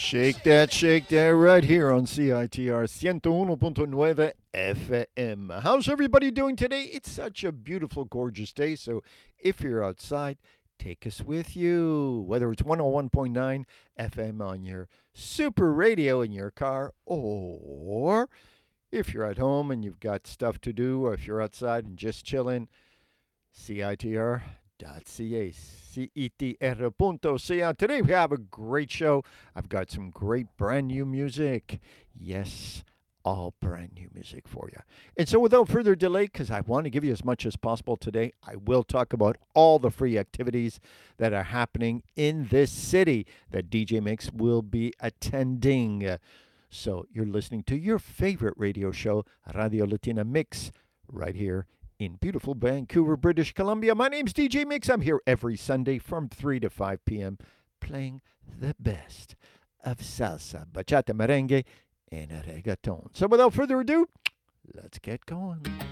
Shake that right here on CITR 101.9 FM. How's everybody doing today? It's such a beautiful, gorgeous day. So if you're outside, take us with you. Whether it's 101.9 FM on your super radio in your car, or if you're at home and you've got stuff to do, or if you're outside and just chilling, CITR.ca. CITR.ca. Today we have a great show. I've got some great brand new music. Yes, all brand new music for you. And so without further delay, because I want to give you as much as possible today, I will talk about all the free activities that are happening in this city that DJ Mix will be attending. So you're listening to your favorite radio show, Radio Latina Mix, right here in beautiful Vancouver, British Columbia. My name's DJ Mix. I'm here every Sunday from 3 to 5 p.m. playing the best of salsa, bachata, merengue, and reggaeton. So without further ado, let's get going.